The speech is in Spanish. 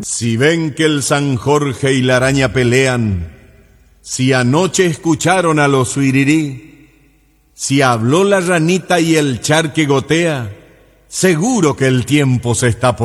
Si ven que el San Jorge y la araña pelean, si anoche escucharon a los suirirí, si habló la ranita y el charque gotea, seguro que el tiempo se está